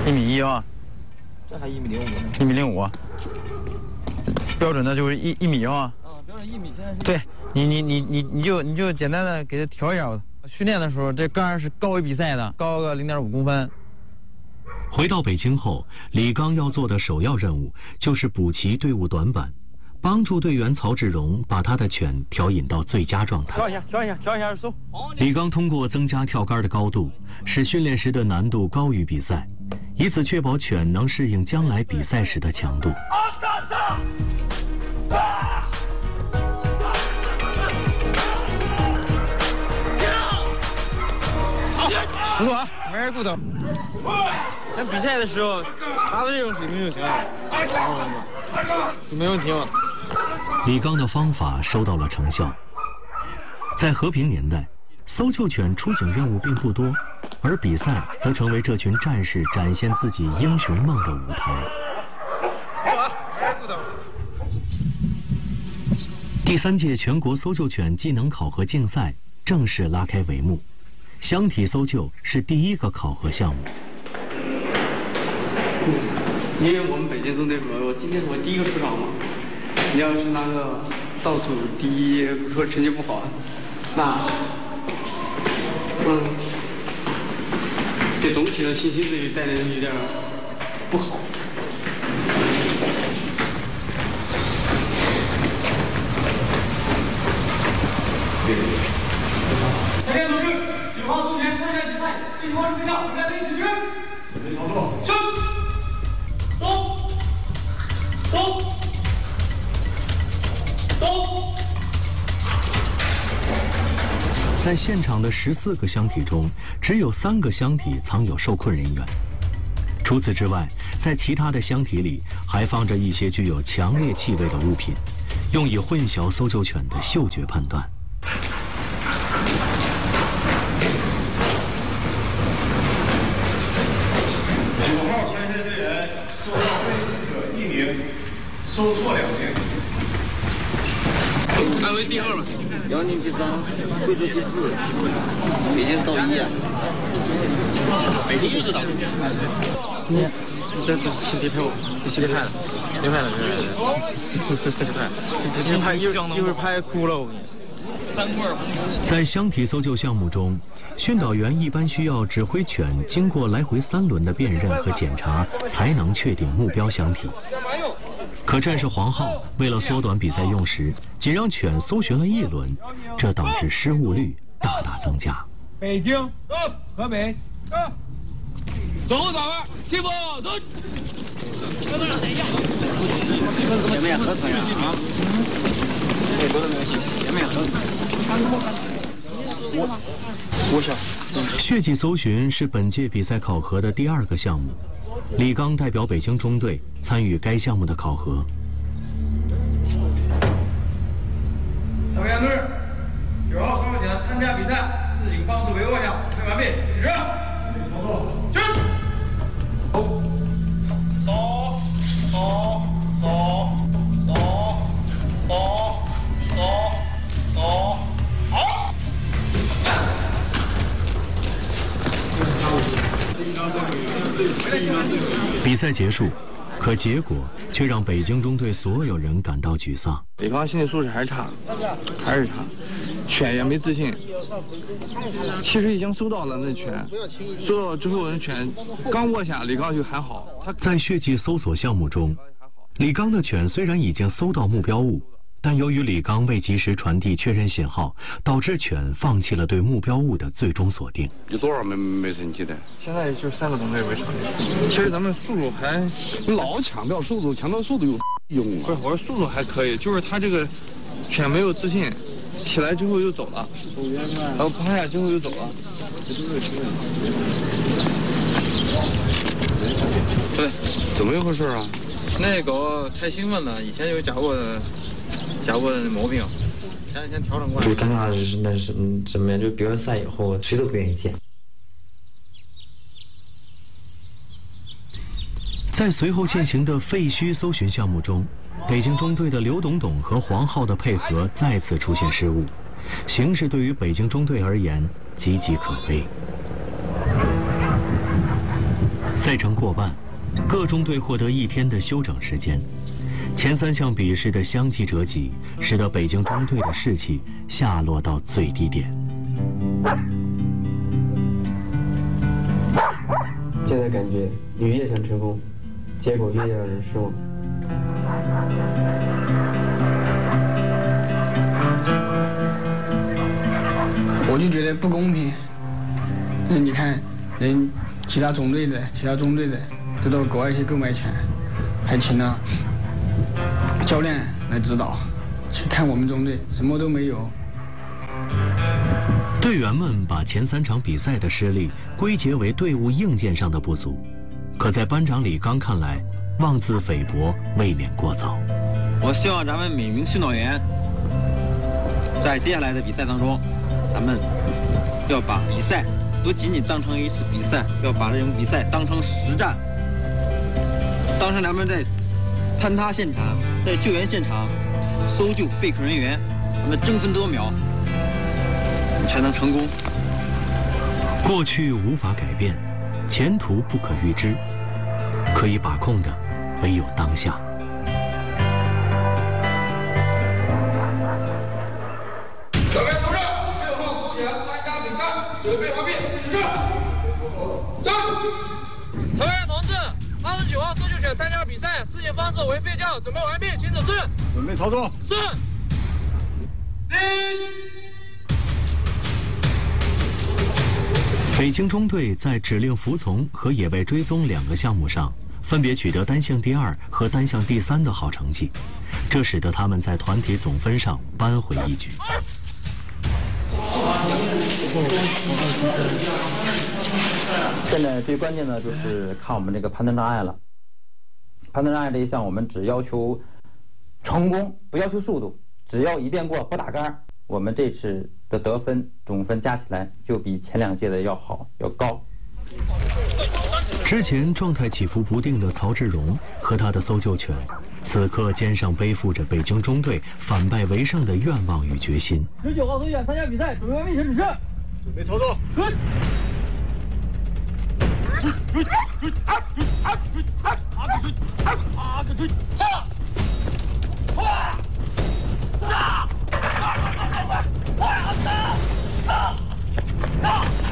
1.1米啊。 这还1.05米呢。 1.05米，标准的就是1米啊。 标准1米，现在是。 对你就简单的给它调一下。训练的时候，这杆是高于比赛的，高个0.5公分。 回到北京后，李刚要做的首要任务就是补齐队伍短板，帮助队员曹志荣把他的犬调引到最佳状态。 调一下，收。 李刚通过增加跳杆的高度，使训练时的难度高于比赛，以此确保犬能适应将来比赛时的强度。 不错啊，没人顾头。那比赛的时候达到这种水平就行了，就没问题了。 李刚的方法收到了成效。在和平年代，搜救犬出警任务并不多，而比赛则成为这群战士展现自己英雄梦的舞台。第3届全国搜救犬技能考核竞赛正式拉开帷幕。箱体搜救是第1个考核项目。 因为我们北京中队我今天是我第1个出场嘛，你要是拿个倒数第1或者成绩不好，那对总体的信心队带来的有点不好。 前面组织9号搜犬参赛比赛，进行完成对象，我们来备起军。准备操作。升。搜。 在现场的14个箱体中，只有3个箱体藏有受困人员。除此之外，在其他的箱体里还放着一些具有强烈气味的物品，用以混淆搜救犬的嗅觉判断。 9号参赛队员搜到被试者1名，搜错2名。 安徽第2了， 辽宁第3，贵州第4，北京是到1啊。 北京又是倒数。 你这别拍我，别拍了，别拍了，别拍，一会儿拍哭了我跟你。 在箱体搜救项目中，训导员一般需要指挥犬经过来回3轮的辨认和检查，才能确定目标箱体。可战士黄浩为了缩短比赛用时，仅让犬搜寻了1轮，这导致失误率大大增加。 北京，河北，走打吧，起步走。 前面合成呀啊！这都没有信息，前面合成。我想。 血迹搜寻是本届比赛考核的第2个项目。李刚代表北京中队参与该项目的考核。 大卫同志，9号搜救犬参加比赛，示警方式为恶项，准备完毕，请指。操作。军。好。 比赛结束，可结果却让北京中队所有人感到沮丧。 李刚心理素质还是差，犬也没自信。其实已经搜到了那犬，搜到了之后，那犬刚卧下，李刚就还好。 在血迹搜索项目中，李刚的犬虽然已经搜到目标物，但由于李刚未及时传递确认信号，导致犬放弃了对目标物的最终锁定。 有多少没成绩的？ 现在就3个中队没成绩。其实咱们速度还老强调速度有用啊！ 不是，我说速度还可以，就是他这个犬没有自信，起来之后又走了，然后趴下之后又走了。 对，怎么一回事啊？ 那狗太兴奋了，以前有夹过的毛病，前2天调整过来。 最尴尬的是那是怎么样？就比完赛以后，谁都不愿意见。 在随后进行的废墟搜寻项目中，北京中队的刘董董和黄浩的配合再次出现失误，形势对于北京中队而言岌岌可危。 赛程过半，各中队获得1天的休整时间。前3项比试的相继折戟，使得北京中队的士气下落到最低点。 现在感觉越想成功，结果越让人失望。 我就觉得不公平。那你看，人其他中队的都到国外去购买权，还请了教练来指导，去看我们中队什么都没有。 队员们把前3场比赛的失利归结为队伍硬件上的不足，可在班长李刚看来，妄自菲薄未免过早。 我希望咱们每名训导员在接下来的比赛当中，咱们要把比赛不仅仅当成一次比赛，要把这种比赛当成实战，当成咱们在坍塌现场、在救援现场搜救被困人员，咱们争分夺秒，你才能成功。 过去无法改变，前途不可预知，可以把控的唯有当下。 小编同志，6号苏前参加比赛，准备完毕，请指示。站。 成员同志，29号搜救犬参加比赛，事情方式为废将，准备完毕，请指示。 准备操作。 是。 北京中队在指令服从和野外追踪2个项目上，分别取得单项第2和单项第3的好成绩，这使得他们在团体总分上扳回一局。 现在最关键的就是看我们这个判断障碍了。判断障碍这一项，我们只要求成功，不要求速度，只要一遍过不打杆，我们这次的得分总分加起来就比前2届的要好，要高。 之前状态起伏不定的曹志荣和他的搜救犬，此刻肩上背负着北京中队反败为胜的愿望与决心。 19号搜救犬参加比赛，准备完毕，请指示。 准备操作。 上！